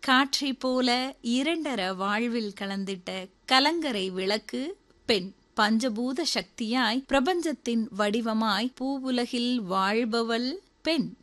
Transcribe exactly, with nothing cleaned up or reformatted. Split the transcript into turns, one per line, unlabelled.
காற்றைப் போல இரண்டர வாழ்வில் கலந்திட்ட கலங்கரை விளக்கு பெண். பஞ்சபூத சக்தியாய் பிரபஞ்சத்தின் வடிவமாய் பூவுலகில் வாழ்பவள் பெண்.